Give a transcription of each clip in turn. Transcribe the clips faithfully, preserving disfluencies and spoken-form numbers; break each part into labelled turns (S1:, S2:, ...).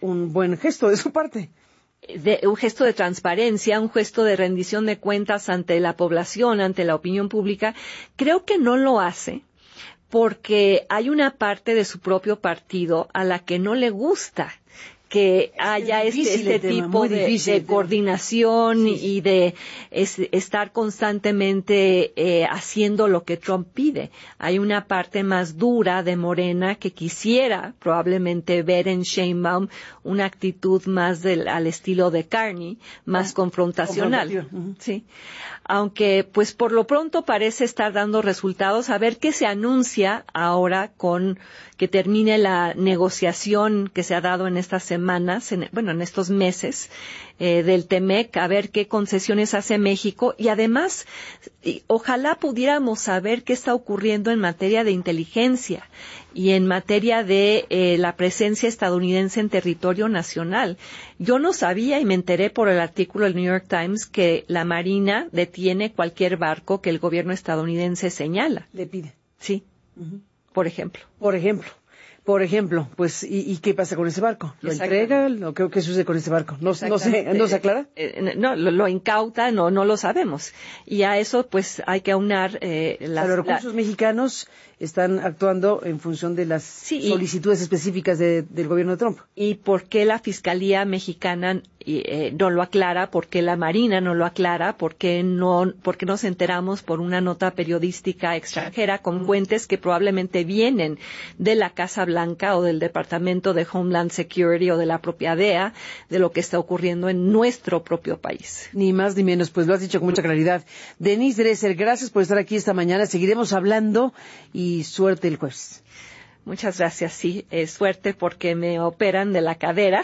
S1: un buen gesto de su parte.
S2: De, un gesto de transparencia, un gesto de rendición de cuentas ante la población, ante la opinión pública. Creo que no lo hace porque hay una parte de su propio partido a la que no le gusta que haya este, este tipo de, de coordinación y de es, estar constantemente eh, haciendo lo que Trump pide. Hay una parte más dura de Morena que quisiera probablemente ver en Sheinbaum una actitud más del, al estilo de Carney, más oh, confrontacional. Uh-huh. Sí. Aunque, pues, por lo pronto parece estar dando resultados. A ver qué se anuncia ahora con que termine la negociación que se ha dado en estas semanas, en, bueno, en estos meses eh, del T M E C, a ver qué concesiones hace México y además, y, ojalá pudiéramos saber qué está ocurriendo en materia de inteligencia y en materia de eh, la presencia estadounidense en territorio nacional. Yo no sabía y me enteré por el artículo del New York Times que la Marina detiene cualquier barco que el gobierno estadounidense señala.
S1: Le pide.
S2: Sí. Uh-huh. Por ejemplo.
S1: Por ejemplo. Por ejemplo, pues, ¿y, y qué pasa con ese barco? ¿Lo entrega? ¿O qué, qué sucede con ese barco? ¿No, no, se, ¿no se aclara?
S2: Eh, no, lo, lo incauta, no, no lo sabemos. Y a eso, pues, hay que aunar eh, las...
S1: Los recursos la... mexicanos están actuando en función de las sí, solicitudes y, específicas de, del gobierno de Trump.
S2: ¿Y por qué la Fiscalía mexicana eh, no lo aclara? ¿Por qué la Marina no lo aclara? ¿Por qué no, por qué nos enteramos por una nota periodística extranjera con fuentes que probablemente vienen de la Casa Blanca o del Departamento de Homeland Security o de la propia D E A de lo que está ocurriendo en nuestro propio país?
S1: Ni más ni menos, pues lo has dicho con mucha claridad. Denise Dresser, gracias por estar aquí esta mañana. Seguiremos hablando y suerte el jueves.
S2: Muchas gracias, sí, eh, suerte porque me operan de la cadera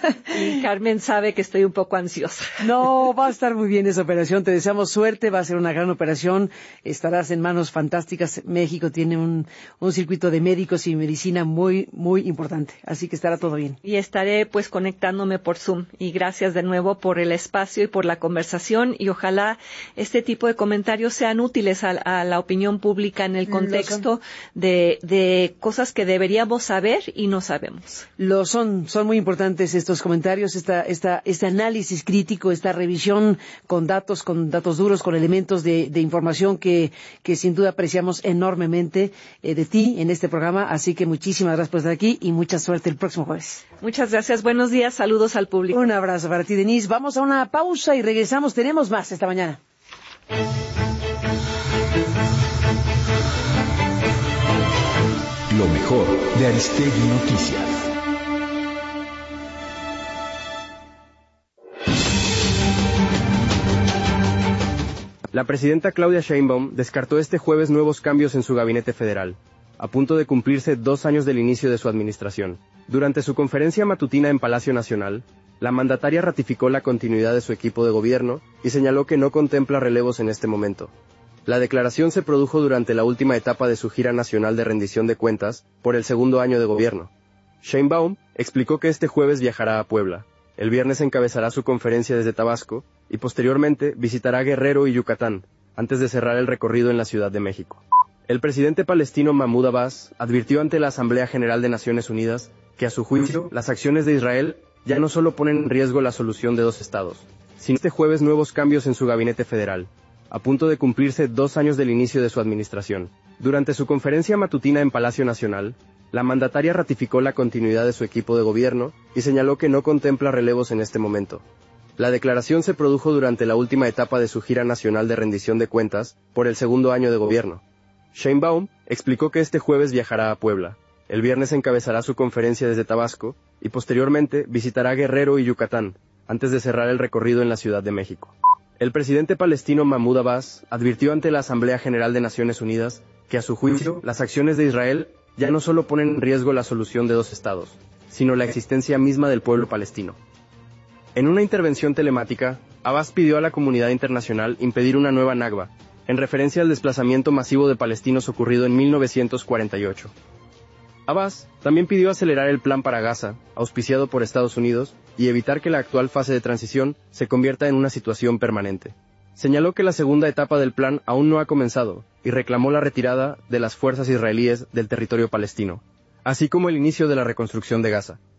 S2: y Carmen sabe que estoy un poco ansiosa.
S1: No, va a estar muy bien esa operación, te deseamos suerte, va a ser una gran operación, estarás en manos fantásticas. México tiene un, un circuito de médicos y medicina muy, muy importante, así que estará todo bien.
S2: Y estaré pues conectándome por Zoom y gracias de nuevo por el espacio y por la conversación y ojalá este tipo de comentarios sean útiles a, a la opinión pública en el contexto de, de cosas que deberíamos saber y no sabemos.
S1: Lo son, son muy importantes estos comentarios, esta, esta, este análisis crítico, esta revisión con datos, con datos duros, con elementos de, de información que, que sin duda apreciamos enormemente eh, de ti en este programa. Así que muchísimas gracias por estar aquí y mucha suerte el próximo jueves.
S2: Muchas gracias, buenos días, saludos al público.
S1: Un abrazo para ti, Denise. Vamos a una pausa y regresamos. Tenemos más esta mañana.
S3: Lo mejor de Aristegui Noticias.
S4: La presidenta Claudia Sheinbaum descartó este jueves nuevos cambios en su gabinete federal, a punto de cumplirse dos años del inicio de su administración. Durante su conferencia matutina en Palacio Nacional, la mandataria ratificó la continuidad de su equipo de gobierno y señaló que no contempla relevos en este momento. La declaración se produjo durante la última etapa de su gira nacional de rendición de cuentas por el segundo año de gobierno. Sheinbaum explicó que este jueves viajará a Puebla, el viernes encabezará su conferencia desde Tabasco y posteriormente visitará Guerrero y Yucatán, antes de cerrar el recorrido en la Ciudad de México. El presidente palestino Mahmoud Abbas advirtió ante la Asamblea General de Naciones Unidas que a su juicio las acciones de Israel ya no solo ponen en riesgo la solución de dos estados, sino este jueves nuevos cambios en su gabinete federal, a punto de cumplirse dos años del inicio de su administración. Durante su conferencia matutina en Palacio Nacional, la mandataria ratificó la continuidad de su equipo de gobierno y señaló que no contempla relevos en este momento. La declaración se produjo durante la última etapa de su gira nacional de rendición de cuentas por el segundo año de gobierno. Sheinbaum explicó que este jueves viajará a Puebla, el viernes encabezará su conferencia desde Tabasco y posteriormente visitará Guerrero y Yucatán, antes de cerrar el recorrido en la Ciudad de México. El presidente palestino Mahmoud Abbas advirtió ante la Asamblea General de Naciones Unidas que a su juicio las acciones de Israel ya no solo ponen en riesgo la solución de dos estados, sino la existencia misma del pueblo palestino. En una intervención telemática, Abbas pidió a la comunidad internacional impedir una nueva Nakba, en referencia al desplazamiento masivo de palestinos ocurrido en mil novecientos cuarenta y ocho. Abbas también pidió acelerar el plan para Gaza, auspiciado por Estados Unidos, y evitar que la actual fase de transición se convierta en una situación permanente. Señaló que la segunda etapa del plan aún no ha comenzado, y reclamó la retirada de las fuerzas israelíes del territorio palestino, así como el inicio de la reconstrucción de Gaza.